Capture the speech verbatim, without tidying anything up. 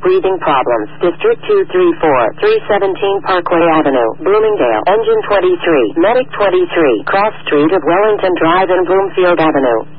breathing problems. District two three four, three seventeen Parkway Avenue, Bloomingdale. Engine twenty-three, Medic twenty-three, Cross Street of Wellington Drive and Bloomfield Avenue.